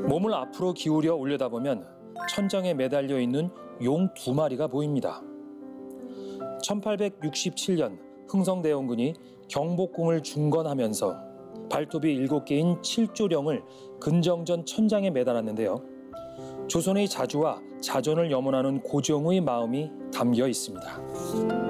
몸을 앞으로 기울여 올려다보면 천장에 매달려 있는 용 2마리가 보입니다. 1867년 흥성대원군이 경복궁을 중건하면서 발톱이 7개인 7조령을 근정전 천장에 매달았는데요. 조선의 자주와 자존을 염원하는 고종의 마음이 담겨 있습니다.